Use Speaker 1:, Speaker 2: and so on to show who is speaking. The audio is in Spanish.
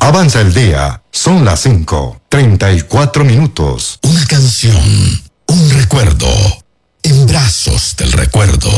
Speaker 1: Avanza el día. Son las 5:34.
Speaker 2: Una canción, un recuerdo, en brazos del recuerdo.